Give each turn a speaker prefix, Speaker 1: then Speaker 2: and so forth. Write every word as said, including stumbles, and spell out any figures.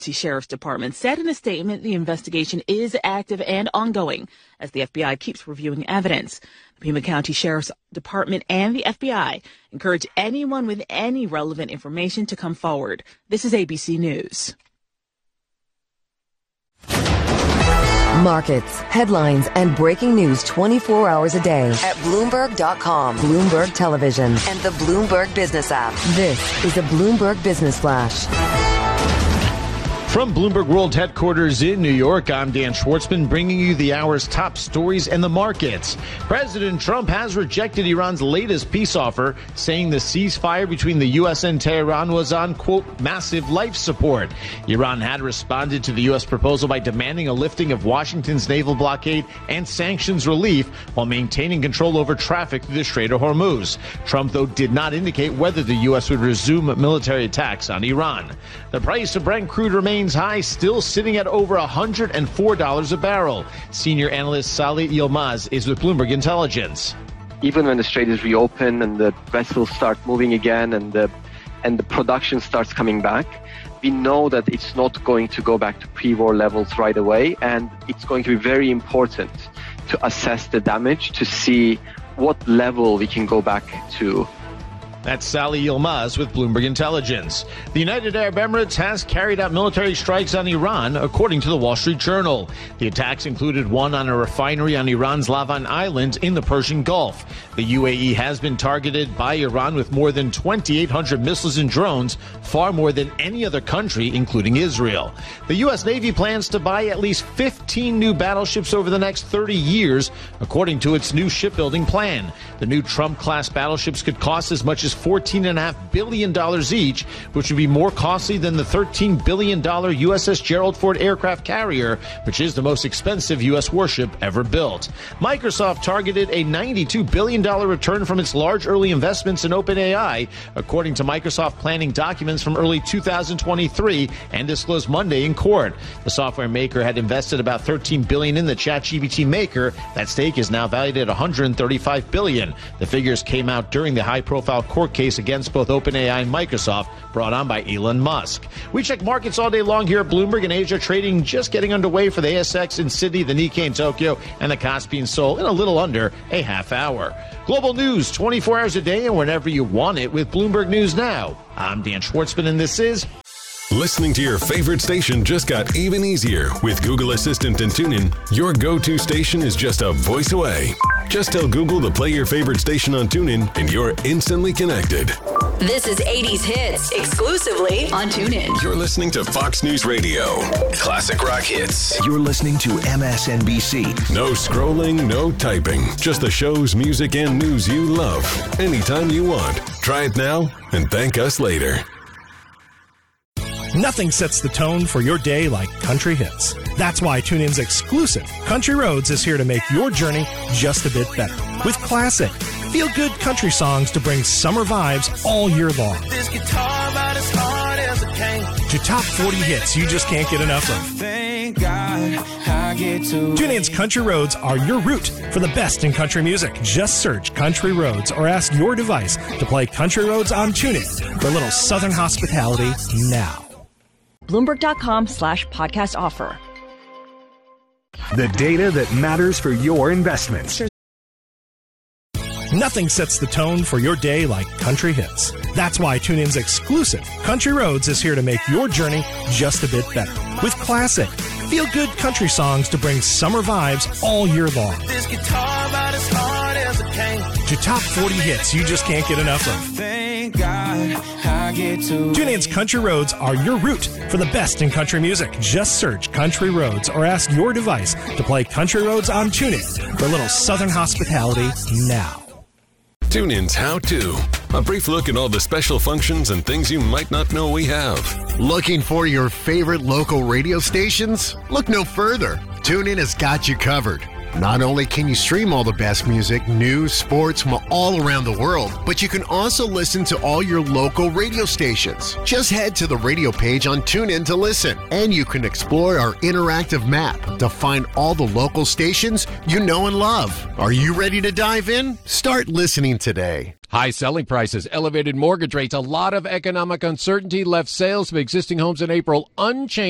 Speaker 1: Sheriff's Department said in a statement the investigation is active and ongoing as the F B I keeps reviewing evidence. The Pima County Sheriff's Department and the F B I encourage anyone with any relevant information to come forward. This is A B C News.
Speaker 2: Markets, headlines, and breaking news twenty-four hours a day at Bloomberg dot com, Bloomberg Television, and the Bloomberg Business app. This is a Bloomberg Business Flash.
Speaker 3: From Bloomberg World Headquarters in New York, I'm Dan Schwartzman, bringing you the hour's top stories and the markets. President Trump has rejected Iran's latest peace offer, saying the ceasefire between the U S and Tehran was on, quote, massive life support. Iran had responded to the U S proposal by demanding a lifting of Washington's naval blockade and sanctions relief while maintaining control over traffic through the Strait of Hormuz. Trump, though, did not indicate whether the U S would resume military attacks on Iran. The price of Brent crude remains high, still sitting at over one hundred four dollars a barrel. Senior analyst Salih Yilmaz is with Bloomberg Intelligence.
Speaker 4: Even when the strait is reopened and the vessels start moving again and the and the production starts coming back, we know that it's not going to go back to pre-war levels right away, and it's going to be very important to assess the damage to see what level we can go back to.
Speaker 3: That's Salih Yilmaz with Bloomberg Intelligence. The United Arab Emirates has carried out military strikes on Iran, according to the Wall Street Journal. The attacks included one on a refinery on Iran's Lavan Island in the Persian Gulf. The U A E has been targeted by Iran with more than twenty-eight hundred missiles and drones, far more than any other country, including Israel. The U S Navy plans to buy at least fifteen new battleships over the next thirty years, according to its new shipbuilding plan. The new Trump-class battleships could cost as much as fourteen point five billion dollars each, which would be more costly than the thirteen billion dollars U S S Gerald Ford aircraft carrier, which is the most expensive U S warship ever built. Microsoft targeted a ninety-two billion dollars return from its large early investments in OpenAI, according to Microsoft planning documents from early two thousand twenty-three and disclosed Monday in court. The software maker had invested about thirteen billion dollars in the ChatGPT maker. That stake is now valued at one hundred thirty-five billion dollars. The figures came out during the high-profile court case against both OpenAI and Microsoft, brought on by Elon Musk. We check markets all day long here at Bloomberg, and Asia trading just getting underway for the A S X in Sydney, the Nikkei in Tokyo, and the Kospi in Seoul in a little under a half hour. Global news twenty-four hours a day and whenever you want it with Bloomberg News Now. I'm Dan Schwartzman, and this is...
Speaker 5: Listening to your favorite station just got even easier. With Google Assistant and TuneIn, your go-to station is just a voice away. Just tell Google to play your favorite station on TuneIn, and you're instantly connected.
Speaker 6: This is eighties Hits, exclusively on TuneIn.
Speaker 5: You're listening to Fox News Radio. Classic rock hits.
Speaker 7: You're listening to M S N B C.
Speaker 5: No scrolling, no typing. Just the shows, music, and news you love. Anytime you want. Try it now and thank us later.
Speaker 8: Nothing sets the tone for your day like country hits. That's why TuneIn's exclusive Country Roads is here to make your journey just a bit better. With classic, feel-good country songs to bring summer vibes all year long. This guitar about as hard as it can. To top forty hits you just can't get enough of. Thank God I get to TuneIn's Country Roads are your route for the best in country music. Just search Country Roads or ask your device to play Country Roads on TuneIn for a little Southern hospitality now.
Speaker 9: Bloomberg.com slash podcast offer.
Speaker 7: The data that matters for your investments.
Speaker 8: Nothing sets the tone for your day like country hits. That's why TuneIn's exclusive Country Roads is here to make your journey just a bit better. With classic, feel-good country songs to bring summer vibes all year long. This guitar about as hard as it can. To top forty hits you just can't get enough of. Thank God I get to TuneIn's Country Roads are your route for the best in country music. Just search Country Roads or ask your device to play Country Roads on TuneIn for a little Southern hospitality now.
Speaker 5: TuneIn's How To. A brief look at all the special functions and things you might not know we have.
Speaker 10: Looking for your favorite local radio stations? Look no further. TuneIn has got you covered. Not only can you stream all the best music, news, sports from all around the world, but you can also listen to all your local radio stations. Just head to the radio page on TuneIn to listen, and you can explore our interactive map to find all the local stations you know and love. Are you ready to dive in? Start listening today.
Speaker 11: High selling prices, elevated mortgage rates, a lot of economic uncertainty left sales of existing homes in April unchanged.